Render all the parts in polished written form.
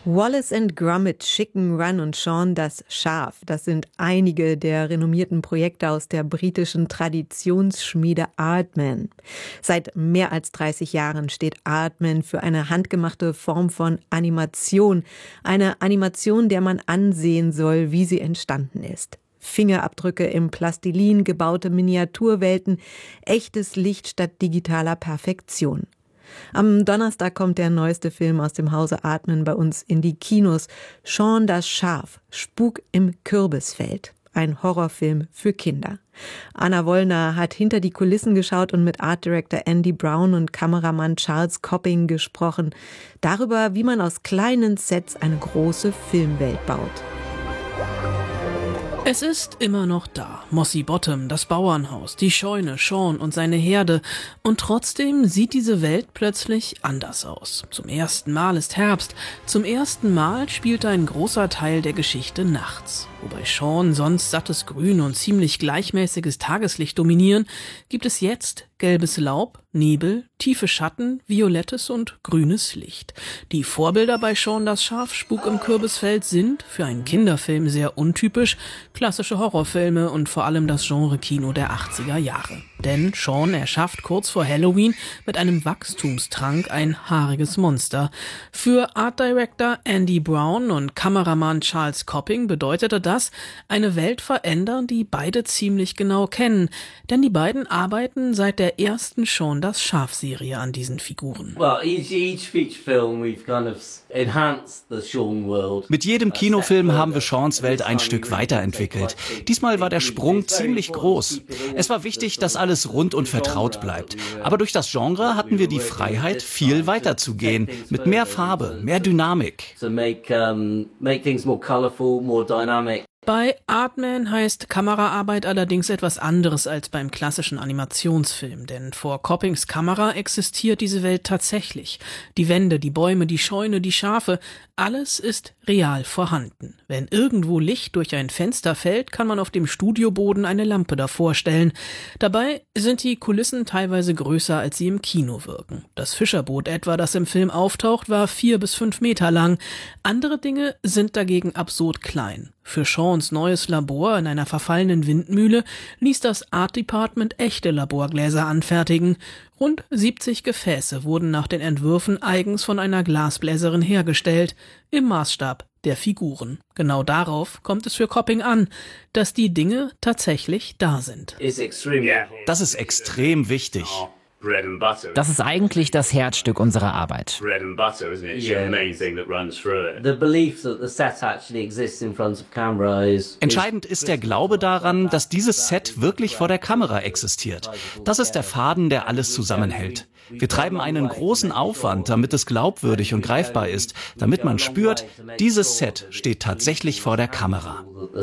Wallace & Gromit, Chicken Run und Shaun das Schaf. Das sind einige der renommierten Projekte aus der britischen Traditionsschmiede Aardman. Seit mehr als 30 Jahren steht Aardman für eine handgemachte Form von Animation. Eine Animation, der man ansehen soll, wie sie entstanden ist. Fingerabdrücke im Plastilin, gebaute Miniaturwelten, echtes Licht statt digitaler Perfektion. Am Donnerstag kommt der neueste Film aus dem Hause Aardman bei uns in die Kinos. Shaun das Schaf, Spuk im Kürbisfeld. Ein Horrorfilm für Kinder. Anna Wollner hat hinter die Kulissen geschaut und mit Art Director Andy Brown und Kameramann Charles Copping gesprochen. Darüber, wie man aus kleinen Sets eine große Filmwelt baut. Es ist immer noch da. Mossy Bottom, das Bauernhaus, die Scheune, Shaun und seine Herde. Und trotzdem sieht diese Welt plötzlich anders aus. Zum ersten Mal ist Herbst. Zum ersten Mal spielt ein großer Teil der Geschichte nachts. Wobei Shaun sonst sattes Grün und ziemlich gleichmäßiges Tageslicht dominieren, gibt es jetzt gelbes Laub, Nebel, tiefe Schatten, violettes und grünes Licht. Die Vorbilder bei Shaun das Schaf, Spuk im Kürbisfeld sind, für einen Kinderfilm sehr untypisch, klassische Horrorfilme und vor allem das Genre-Kino der 80er Jahre. Denn Shaun erschafft kurz vor Halloween mit einem Wachstumstrank ein haariges Monster. Für Art Director Andy Brown und Kameramann Charles Copping bedeutete das, eine Welt verändern, die beide ziemlich genau kennen. Denn die beiden arbeiten seit der ersten Shaun das Schaf-Serie an diesen Figuren. Mit jedem Kinofilm haben wir Shauns Welt ein Stück weiterentwickelt. Diesmal war der Sprung ziemlich groß. Es war wichtig, dass alles rund und vertraut bleibt. Aber durch das Genre hatten wir die Freiheit, viel weiter zu gehen. Mit mehr Farbe, mehr Dynamik. Bei Aardman heißt Kameraarbeit allerdings etwas anderes als beim klassischen Animationsfilm, denn vor Coppings Kamera existiert diese Welt tatsächlich. Die Wände, die Bäume, die Scheune, die Schafe, alles ist real vorhanden. Wenn irgendwo Licht durch ein Fenster fällt, kann man auf dem Studioboden eine Lampe davor stellen. Dabei sind die Kulissen teilweise größer, als sie im Kino wirken. Das Fischerboot etwa, das im Film auftaucht, war 4 bis 5 Meter lang. Andere Dinge sind dagegen absurd klein. Für Shauns neues Labor in einer verfallenen Windmühle ließ das Art Department echte Laborgläser anfertigen. Rund 70 Gefäße wurden nach den Entwürfen eigens von einer Glasbläserin hergestellt, im Maßstab der Figuren. Genau darauf kommt es für Copping an, dass die Dinge tatsächlich da sind. Das ist extrem wichtig. Das ist eigentlich das Herzstück unserer Arbeit. Entscheidend ist der Glaube daran, dass dieses Set wirklich vor der Kamera existiert. Das ist der Faden, der alles zusammenhält. Wir treiben einen großen Aufwand, damit es glaubwürdig und greifbar ist, damit man spürt, dieses Set steht tatsächlich vor der Kamera.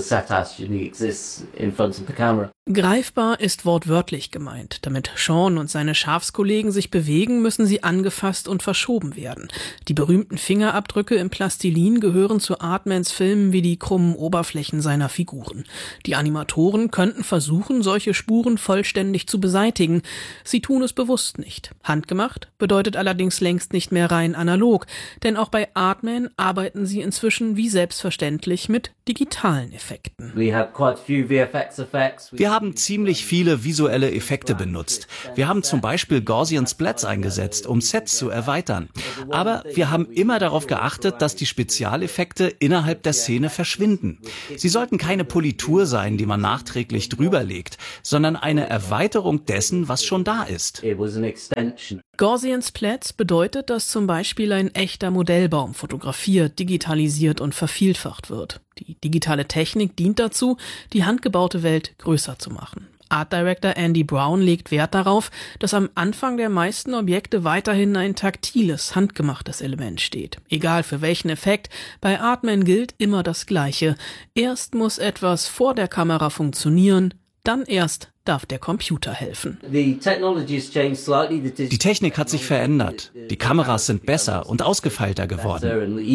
Greifbar ist wortwörtlich gemeint. Damit Shaun und seine Schafskollegen sich bewegen, müssen sie angefasst und verschoben werden. Die berühmten Fingerabdrücke im Plastilin gehören zu Aardmans Filmen wie die krummen Oberflächen seiner Figuren. Die Animatoren könnten versuchen, solche Spuren vollständig zu beseitigen. Sie tun es bewusst nicht. Handgemacht bedeutet allerdings längst nicht mehr rein analog, denn auch bei Aardman arbeiten sie inzwischen wie selbstverständlich mit digitalen Effekten. Wir haben ziemlich viele visuelle Effekte benutzt. Wir haben zum Beispiel Gaussian Splats eingesetzt, um Sets zu erweitern. Aber wir haben immer darauf geachtet, dass die Spezialeffekte innerhalb der Szene verschwinden. Sie sollten keine Politur sein, die man nachträglich drüber legt, sondern eine Erweiterung dessen, was schon da ist. Gaussian Splats bedeutet, dass zum Beispiel ein echter Modellbaum fotografiert, digitalisiert und vervielfacht wird. Die digitale Technik dient dazu, die handgebaute Welt größer zu machen. Art Director Andy Brown legt Wert darauf, dass am Anfang der meisten Objekte weiterhin ein taktiles, handgemachtes Element steht. Egal für welchen Effekt, bei Aardman gilt immer das Gleiche. Erst muss etwas vor der Kamera funktionieren, dann erst darf der Computer helfen. Die Technik hat sich verändert. Die Kameras sind besser und ausgefeilter geworden.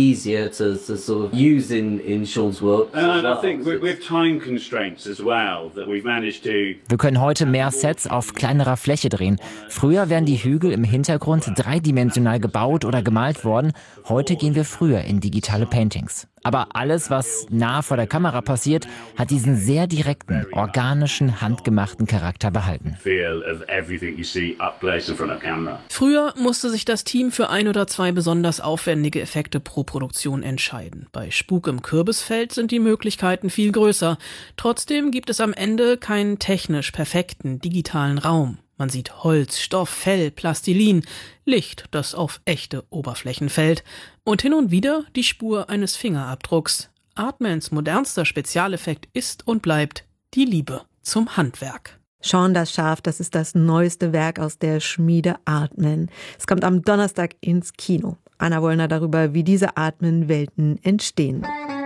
Wir können heute mehr Sets auf kleinerer Fläche drehen. Früher wären die Hügel im Hintergrund dreidimensional gebaut oder gemalt worden. Heute gehen wir früher in digitale Paintings. Aber alles, was nah vor der Kamera passiert, hat diesen sehr direkten, organischen, handgemachten Charakter behalten. Früher musste sich das Team für 1 oder 2 besonders aufwendige Effekte pro Produktion entscheiden. Bei Spuk im Kürbisfeld sind die Möglichkeiten viel größer. Trotzdem gibt es am Ende keinen technisch perfekten digitalen Raum. Man sieht Holz, Stoff, Fell, Plastilin, Licht, das auf echte Oberflächen fällt und hin und wieder die Spur eines Fingerabdrucks. Aardmans modernster Spezialeffekt ist und bleibt die Liebe zum Handwerk. Shaun das Schaf, das ist das neueste Werk aus der Schmiede Aardman. Es kommt am Donnerstag ins Kino. Anna Wollner darüber, wie diese Aardman-Welten entstehen.